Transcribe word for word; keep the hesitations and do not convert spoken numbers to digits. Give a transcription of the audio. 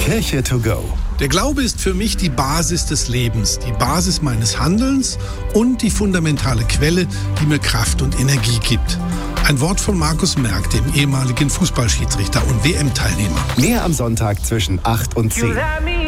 Kirche to go. Der Glaube ist für mich die Basis des Lebens, die Basis meines Handelns und die fundamentale Quelle, die mir Kraft und Energie gibt. Ein Wort von Markus Merck, dem ehemaligen Fußballschiedsrichter und W M-Teilnehmer. Mehr am Sonntag zwischen acht und zehn.